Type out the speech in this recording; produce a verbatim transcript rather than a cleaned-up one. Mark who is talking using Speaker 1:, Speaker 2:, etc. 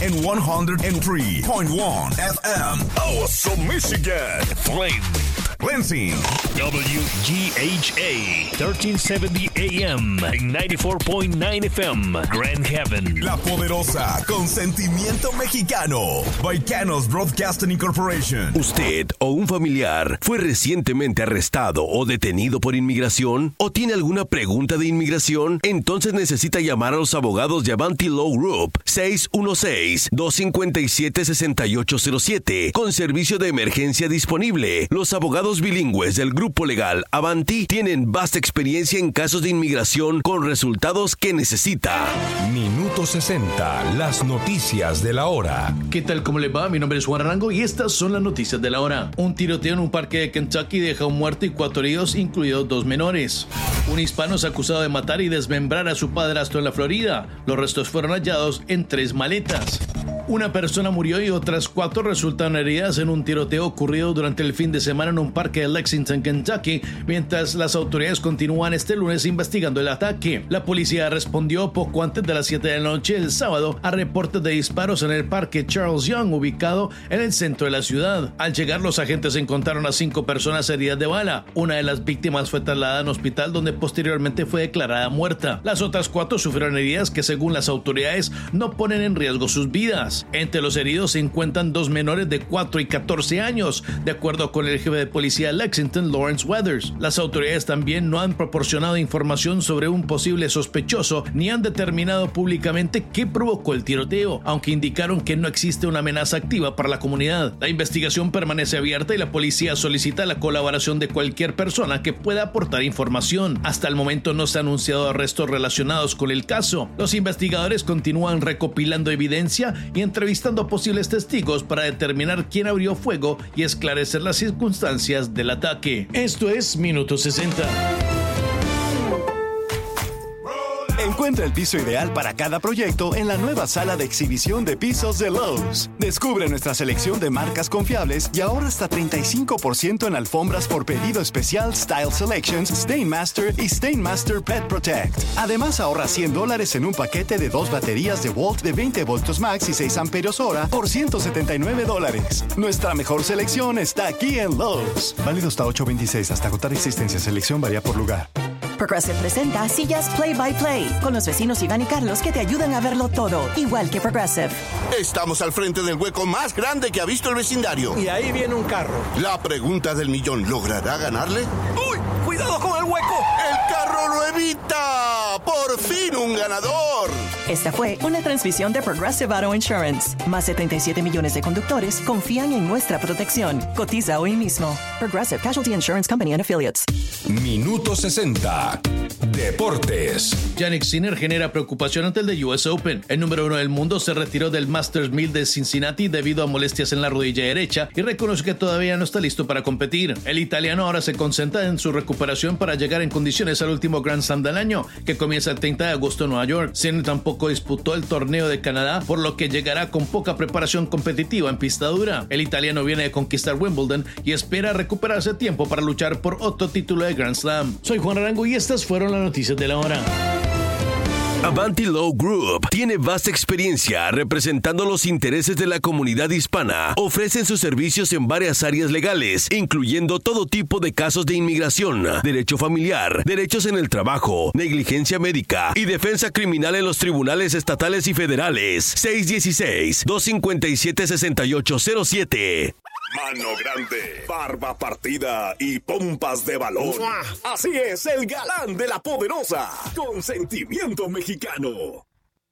Speaker 1: en one oh three point one F M. Awesome, Michigan. Flame. Lansing.
Speaker 2: W G H A thirteen seventy A M en ninety-four point nine F M. Grand Haven.
Speaker 1: La Poderosa, con sentimiento mexicano. Baicanos Broadcasting Incorporation.
Speaker 3: ¿Usted o un familiar fue recientemente arrestado o detenido por inmigración? ¿O tiene alguna pregunta de inmigración? Entonces necesita llamar a los abogados de Avanti Law Group seis uno seis, dos cinco siete, seis ocho cero siete con servicio de emergencia disponible. Los abogados bilingües del grupo legal Avanti tienen vasta experiencia en casos de inmigración con resultados que necesita.
Speaker 4: Minuto sesenta, las noticias de la hora.
Speaker 5: ¿Qué tal? ¿Cómo le va? Mi nombre es Juan Arango y estas son las noticias de la hora. Un tiroteo en un parque de Kentucky deja un muerto y cuatro heridos, incluidos dos menores. Un hispano es acusado de matar y desmembrar a su padrastro en la Florida. Los restos fueron hallados en tres maletas. Una persona murió y otras cuatro resultaron heridas en un tiroteo ocurrido durante el fin de semana en un parque de Lexington, Kentucky, mientras las autoridades continúan este lunes investigando el ataque. La policía respondió poco antes de las siete de la noche el sábado a reportes de disparos en el parque Charles Young, ubicado en el centro de la ciudad. Al llegar, los agentes encontraron a cinco personas heridas de bala. Una de las víctimas fue trasladada a un hospital donde posteriormente fue declarada muerta. Las otras cuatro sufrieron heridas que, según las autoridades, no ponen en riesgo sus vidas. Entre los heridos se encuentran dos menores de cuatro y catorce años, de acuerdo con el jefe de policía de Lexington, Lawrence Weathers. Las autoridades también no han proporcionado información sobre un posible sospechoso ni han determinado públicamente qué provocó el tiroteo, aunque indicaron que no existe una amenaza activa para la comunidad. La investigación permanece abierta y la policía solicita la colaboración de cualquier persona que pueda aportar información. Hasta el momento no se han anunciado arrestos relacionados con el caso. Los investigadores continúan recopilando evidencia y entrevistando a posibles testigos para determinar quién abrió fuego y esclarecer las circunstancias del ataque. Esto es Minuto sesenta.
Speaker 6: Encuentra el piso ideal para cada proyecto en la nueva sala de exhibición de pisos de Lowe's. Descubre nuestra selección de marcas confiables y ahorra hasta treinta y cinco por ciento en alfombras por pedido especial Style Selections, Stainmaster y Stainmaster Pet Protect. Además, ahorra cien dólares en un paquete de dos baterías de Walt de veinte voltios max y seis amperios hora por ciento setenta y nueve dólares. Nuestra mejor selección está aquí en Lowe's. Válido hasta ocho veintiséis, hasta agotar existencia. Selección varía por lugar.
Speaker 7: Progressive presenta sillas Play by Play con los vecinos Iván y Carlos que te ayudan a verlo todo, igual que Progressive.
Speaker 8: Estamos al frente del hueco más grande que ha visto el vecindario.
Speaker 9: Y ahí viene un carro.
Speaker 8: La pregunta del millón, ¿logrará ganarle?
Speaker 9: ¡Uy! ¡Cuidado con el hueco!
Speaker 8: ¡El carro lo evita! ¡Por fin un ganador!
Speaker 7: Esta fue una transmisión de Progressive Auto Insurance. Más de treinta y siete millones de conductores confían en nuestra protección. Cotiza hoy mismo. Progressive Casualty Insurance Company and Affiliates.
Speaker 4: Minuto sesenta. Deportes.
Speaker 5: Jannik Sinner genera preocupación ante el de U S Open. El número uno del mundo se retiró del Masters mil de Cincinnati debido a molestias en la rodilla derecha y reconoce que todavía no está listo para competir. El italiano ahora se concentra en su recuperación para llegar en condiciones al último Grand Slam del año, que comienza el treinta de agosto en Nueva York. Sinner tampoco disputó el torneo de Canadá, por lo que llegará con poca preparación competitiva en pista dura. El italiano viene de conquistar Wimbledon y espera recuperarse a tiempo para luchar por otro título de Grand Slam. Soy Juan Arango y estas fueron las noticias de la hora.
Speaker 3: Avanti Law Group tiene vasta experiencia representando los intereses de la comunidad hispana. Ofrecen sus servicios en varias áreas legales, incluyendo todo tipo de casos de inmigración, derecho familiar, derechos en el trabajo, negligencia médica y defensa criminal en los tribunales estatales y federales. seis uno seis, dos cinco siete, seis ocho cero siete.
Speaker 1: Mano grande, barba partida y pompas de balón. Así es el galán de la Poderosa, con sentimiento mexicano.